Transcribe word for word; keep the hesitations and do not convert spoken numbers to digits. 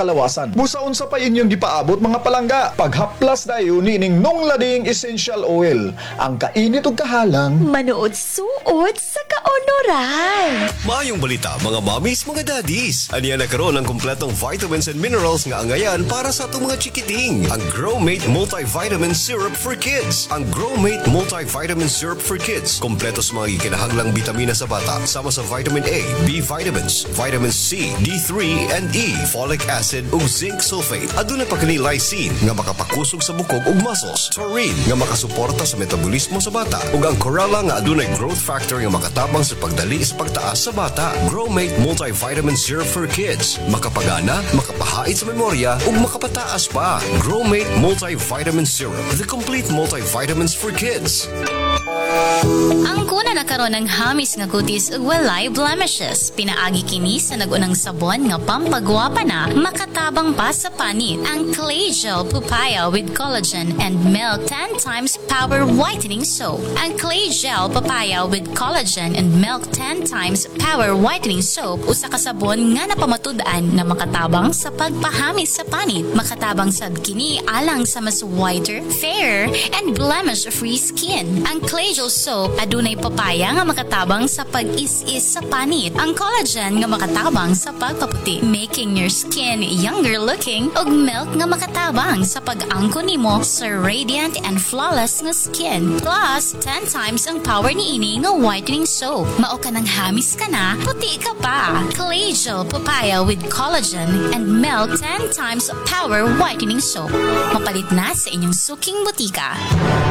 kalawasan. Musaon sa pa inyong gipaabot mga palangga. Paghaplas dayon nining nung lading essential oil. Ang kainit ug kahalang Manood suot sa kaonoran. Maayong balita mga mommies, mga daddies. Aniya nagkaroon ng kumpletong vitamins and minerals nga angayan para sa atong mga chikiting. Ang Growmate Multivitamin Syrup for Kids. Ang Growmate Multivitamin Syrup for Kids. Kompleto sa mga kinahanglang bitamina sa bata. Sama sa vitamin A, B vitamins, vitamin C, D three, and E, folic acid ug zinc sulfate. Aduna pa kini lysine nga makapakusog sa bukog ug muscles. Taurine nga makasuporta sa metabolismo sa bata. Ug ang chlorella nga adunay growth factor nga makatabang sa pagdali sa pagtaas sa bata. Growmate Multivitamin Syrup for Kids. Makapagana, makapahait sa memorya ug makapataas pa. Growmate Multivitamin Syrup. The complete multivitamins for kids. Ang kuna nakaroon ng hamis nga kutis ug walay blemishes. Pinaagi kini sa nagunang sabon nga pampagwapa na makatabang pa sa panit. Ang Clay Gel Papaya with Collagen and Milk ten times Power Whitening Soap. Ang Clay Gel Papaya with Collagen and Milk ten times Power Whitening Soap usa ka sabon nga napamatud-an na makatabang sa pagpahamis sa panit. Makatabang sad kini alang sa mas whiter, fairer, and blemish-free skin. Ang Clay Gel Soap adunay papaya nga makatabang sa pag-is-is sa panit. Ang collagen nga makatabang sa pagpaputi, making your skin younger looking, ug milk nga makatabang sa pag-angkon nimo sa radiant and flawless nga skin. Plus, ten times ang power ni ini nga whitening soap. Mao ka nang hamis ka na, puti ka pa. Clay Gel Papaya with Collagen and Milk ten times Power Whitening Soap. Mapalit na sa inyong suking butika.